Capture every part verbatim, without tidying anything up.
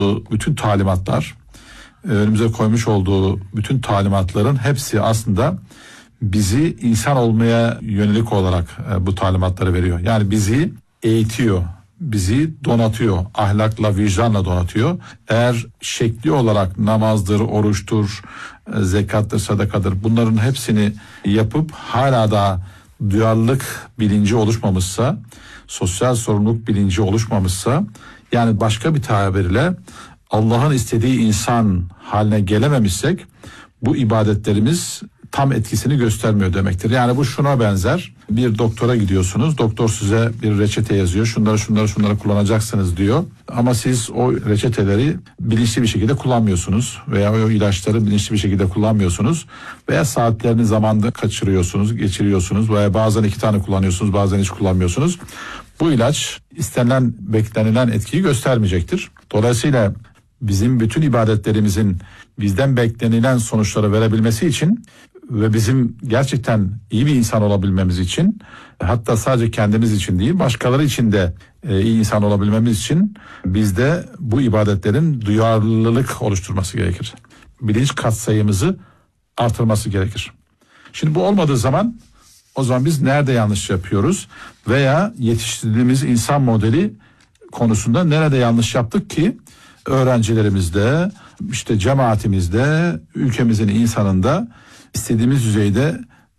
bütün talimatlar, önümüze koymuş olduğu bütün talimatların hepsi aslında bizi insan olmaya yönelik olarak bu talimatları veriyor. Yani bizi eğitiyor, bizi donatıyor, ahlakla, vicdanla donatıyor. Eğer şekli olarak namazdır, oruçtur, zekattır, sadakadır, bunların hepsini yapıp hala da duyarlılık bilinci oluşmamışsa, sosyal sorumluluk bilinci oluşmamışsa, yani başka bir tabirle Allah'ın istediği insan haline gelememişsek, bu ibadetlerimiz tam etkisini göstermiyor demektir. Yani bu şuna benzer: bir doktora gidiyorsunuz, doktor size bir reçete yazıyor, şunları şunları şunları kullanacaksınız diyor, ama siz o reçeteleri bilinçli bir şekilde kullanmıyorsunuz veya o ilaçları bilinçli bir şekilde kullanmıyorsunuz veya saatlerini zamanda kaçırıyorsunuz, geçiriyorsunuz veya bazen iki tane kullanıyorsunuz, bazen hiç kullanmıyorsunuz. Bu ilaç istenilen, beklenilen etkiyi göstermeyecektir. Dolayısıyla bizim bütün ibadetlerimizin bizden beklenilen sonuçları verebilmesi için ve bizim gerçekten iyi bir insan olabilmemiz için, hatta sadece kendimiz için değil, başkaları için de e, iyi insan olabilmemiz için bizde bu ibadetlerin duyarlılık oluşturması gerekir. Bilinç katsayımızı artırması gerekir. Şimdi bu olmadığı zaman, o zaman biz nerede yanlış yapıyoruz veya yetiştirdiğimiz insan modeli konusunda nerede yanlış yaptık ki öğrencilerimizde, işte cemaatimizde, ülkemizin insanında istediğimiz düzeyde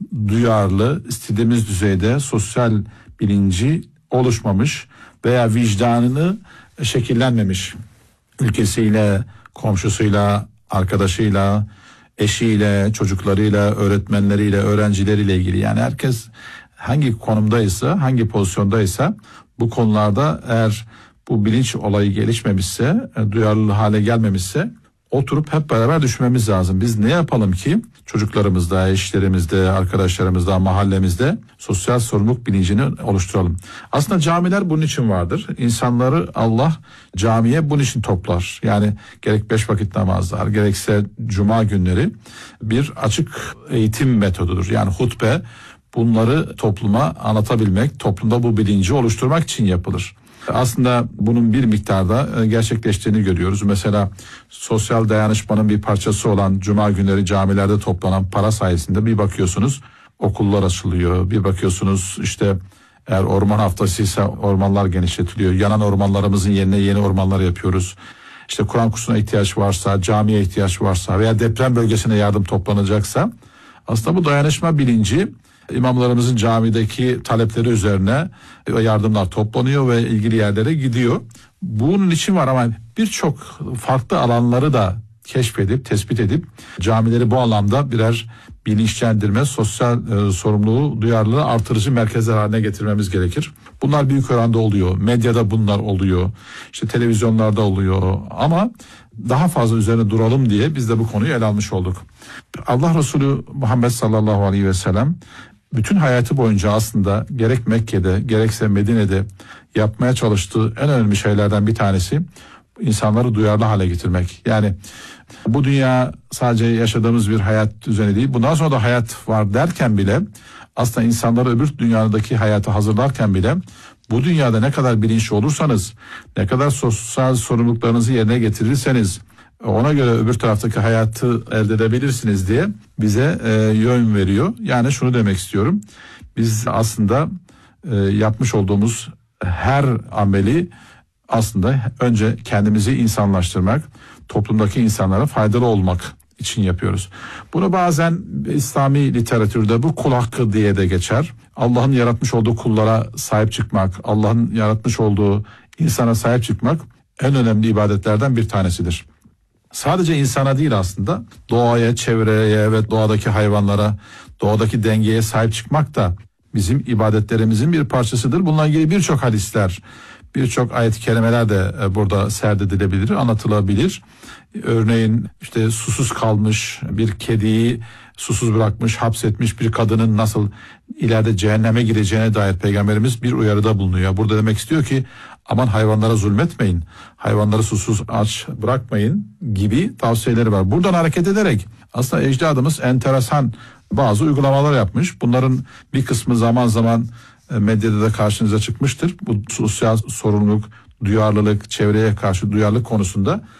duyarlı, istediğimiz düzeyde sosyal bilinci oluşmamış veya vicdanını şekillenmemiş. Ülkesiyle, komşusuyla, arkadaşıyla, eşiyle, çocuklarıyla, öğretmenleriyle, öğrencileriyle ilgili, yani herkes hangi konumdaysa, hangi pozisyondaysa bu konularda eğer bu bilinç olayı gelişmemişse, duyarlı hale gelmemişse, oturup hep beraber düşünmemiz lazım. Biz ne yapalım ki çocuklarımızda, eşlerimizde, arkadaşlarımızda, mahallemizde sosyal sorumluluk bilincini oluşturalım. Aslında camiler bunun için vardır. İnsanları Allah camiye bunun için toplar. Yani gerek beş vakit namazlar, gerekse cuma günleri bir açık eğitim metodudur. Yani hutbe, bunları topluma anlatabilmek, toplumda bu bilinci oluşturmak için yapılır. Aslında bunun bir miktarda gerçekleştiğini görüyoruz. Mesela sosyal dayanışmanın bir parçası olan cuma günleri camilerde toplanan para sayesinde bir bakıyorsunuz okullar açılıyor. Bir bakıyorsunuz işte eğer orman haftasıysa ormanlar genişletiliyor. Yanan ormanlarımızın yerine yeni ormanlar yapıyoruz. İşte Kur'an kursuna ihtiyaç varsa, camiye ihtiyaç varsa veya deprem bölgesine yardım toplanacaksa, aslında bu dayanışma bilinci imamlarımızın camideki talepleri üzerine yardımlar toplanıyor ve ilgili yerlere gidiyor. Bunun için var, ama birçok farklı alanları da keşfedip, tespit edip camileri bu alanda birer bilinçlendirme, sosyal e, sorumluluğu, duyarlılığı artırıcı merkezler haline getirmemiz gerekir. Bunlar büyük oranda oluyor. Medyada bunlar oluyor. İşte televizyonlarda oluyor. Ama daha fazla üzerine duralım diye biz de bu konuyu ele almış olduk. Allah Resulü Muhammed sallallahu aleyhi ve sellem bütün hayatı boyunca aslında gerek Mekke'de gerekse Medine'de yapmaya çalıştığı en önemli şeylerden bir tanesi insanları duyarlı hale getirmek. Yani bu dünya sadece yaşadığımız bir hayat düzeni değil, bundan sonra da hayat var derken bile, aslında insanları öbür dünyadaki hayata hazırlarken bile, bu dünyada ne kadar bilinçli olursanız, ne kadar sosyal sorumluluklarınızı yerine getirirseniz, ona göre öbür taraftaki hayatı elde edebilirsiniz diye bize e, yön veriyor. Yani şunu demek istiyorum: biz aslında e, yapmış olduğumuz her ameli aslında önce kendimizi insanlaştırmak, toplumdaki insanlara faydalı olmak için yapıyoruz. Bunu bazen İslami literatürde bu kul hakkı diye de geçer. Allah'ın yaratmış olduğu kullara sahip çıkmak, Allah'ın yaratmış olduğu insana sahip çıkmak en önemli ibadetlerden bir tanesidir. Sadece insana değil, aslında doğaya, çevreye ve doğadaki hayvanlara, doğadaki dengeye sahip çıkmak da bizim ibadetlerimizin bir parçasıdır. Bununla ilgili birçok hadisler, birçok ayet-i kerimeler de burada serdedilebilir, anlatılabilir. Örneğin işte susuz kalmış bir kediyi susuz bırakmış, hapsetmiş bir kadının nasıl ileride cehenneme gireceğine dair Peygamberimiz bir uyarıda bulunuyor. Burada demek istiyor ki aman hayvanlara zulmetmeyin, hayvanları susuz aç bırakmayın gibi tavsiyeleri var. Buradan hareket ederek aslında ecdadımız enteresan bazı uygulamalar yapmış. Bunların bir kısmı zaman zaman medyada da karşınıza çıkmıştır. Bu sosyal sorumluluk, duyarlılık, çevreye karşı duyarlılık konusunda